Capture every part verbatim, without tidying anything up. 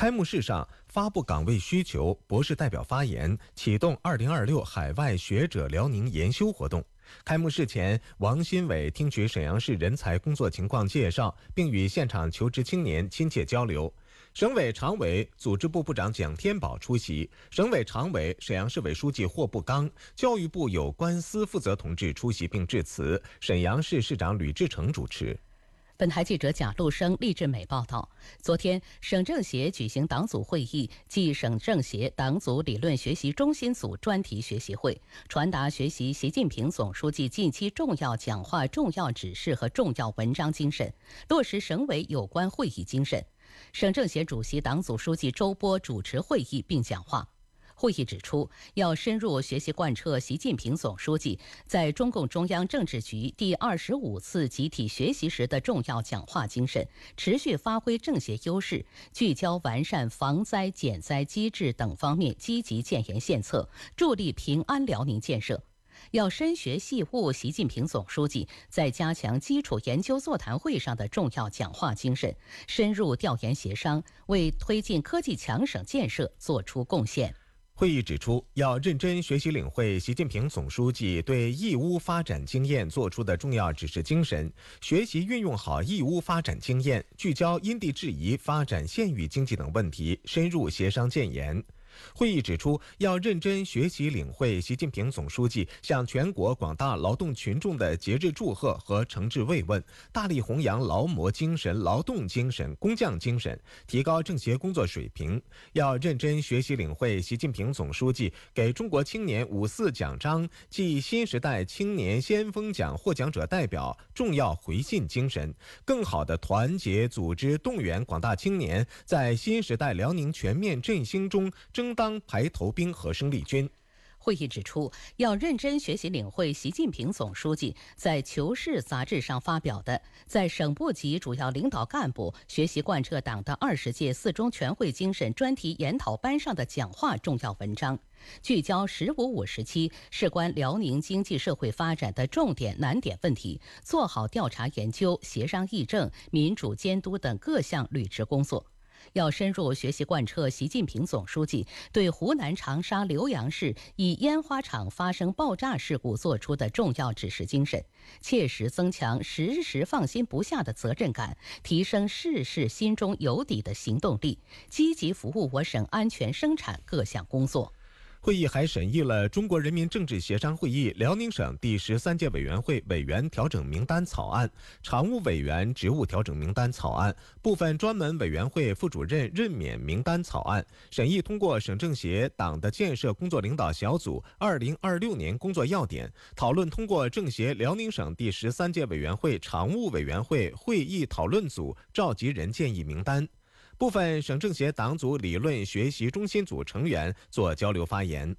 开幕式上发布岗位需求，博士代表发言，启动二零二六海外学者辽宁研修活动。开幕式前，王新伟听取沈阳市人才工作情况介绍，并与现场求职青年亲切交流。省委常委、组织部部长蒋天宝出席，省委常委、沈阳市委书记霍步刚、教育部有关司负责同志出席并致辞，沈阳市市长吕志成主持。 本台记者贾路生、厉志美报道，昨天省政协举行党组会议暨省政协党组理论学习中心组专题学习会，传达学习习近平总书记近期重要讲话、重要指示和重要文章精神，落实省委有关会议精神。省政协主席党组书记周波主持会议并讲话。会议指出，要深入学习贯彻习近平总书记在中共中央政治局第二十五次集体学习时的重要讲话精神，持续发挥政协优势，聚焦完善防灾减灾机制等方面积极建言献策，助力平安辽宁建设。要深学细悟习近平总书记在加强基础研究座谈会上的重要讲话精神，深入调研协商，为推进科技强省建设作出贡献。 会议指出，要认真学习领会习近平总书记对义乌发展经验作出的重要指示精神，学习运用好义乌发展经验，聚焦因地制宜发展县域经济等问题，深入协商建言。会议指出，要认真学习领会习近平总书记向全国广大劳动群众的节日祝贺和诚挚慰问，大力弘扬劳模精神、劳动精神、工匠精神，提高政协工作水平。要认真学习领会习近平总书记给中国青年五四奖章暨新时代青年先锋奖获奖者代表重要回信精神，更好地团结组织动员广大青年在新时代辽宁全面振兴中争当排头兵和生力军。 会议指出，要认真学习领会习近平总书记在《求是》杂志上发表的在省部级主要领导干部学习贯彻党的二十届四中全会精神专题研讨班上的讲话重要文章，聚焦“十五五”时期事关辽宁经济社会发展的重点难点问题，做好调查研究、协商议政、民主监督等各项履职工作。要深入学习贯彻习近平总书记对湖南长沙浏阳市一烟花厂发生爆炸事故作出的重要指示精神，切实增强时时放心不下的责任感，提升事事心中有底的行动力，积极服务我省安全生产各项工作。 会议还审议了中国人民政治协商会议辽宁省第十三届委员会委员调整名单草案、常务委员职务调整名单草案、部分专门委员会副主任任免名单草案，审议通过省政协党的建设工作领导小组二零二六年工作要点，讨论通过政协辽宁省第十三届委员会常务委员会会议讨论组召集人建议名单。部分省政协党组理论学习中心组成员做交流发言。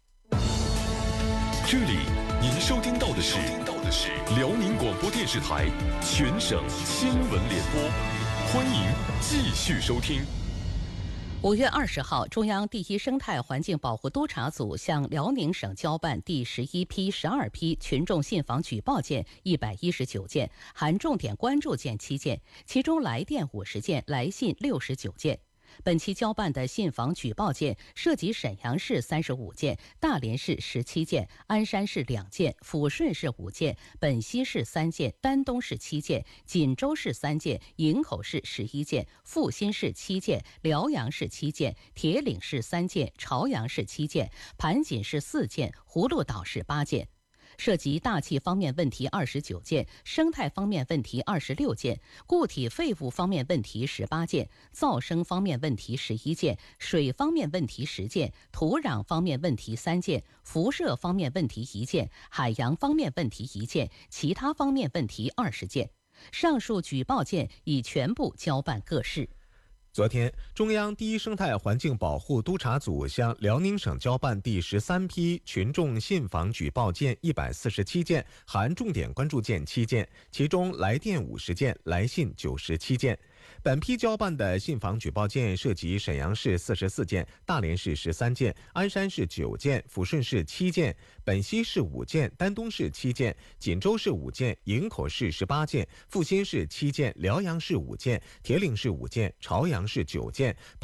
这里您收听到的是辽宁广播电视台全省新闻联播，欢迎继续收听。 五月二十号，中央第一生态环境保护督察组向辽宁省交办第十一批、十二批群众信访举报件一百一十九件，含重点关注件七件，其中来电五十件，来信六十九件。本期交办的信访举报件涉及沈阳市三十五件、大连市十七件、鞍山市两件、抚顺市五件、本溪市三件、丹东市七件、锦州市三件、营口市十一件、阜新市七件、辽阳市七件、铁岭市三件、朝阳市七件、盘锦市四件、葫芦岛市八件。涉及大气方面问题二十九件，生态方面问题二十六件，固体废物方面问题十八件，噪声方面问题十一件，水方面问题十件，土壤方面问题三件，辐射方面问题一件，海洋方面问题一件，其他方面问题二十件。上述举报件已全部交办各市。 昨天，中央第一生态环境保护督察组向辽宁省交办第十三批群众信访举报件一百四十七件，含重点关注件七件，其中来电五十件，来信九十七件。本批交办的信访举报件涉及沈阳市四十四件，大连市十三件，鞍山市九件，抚顺市七件，本溪市五件，丹东市七件，锦州市五件，营口市十八件，阜新市七件，辽阳市五件，铁岭市五件，朝阳市九件。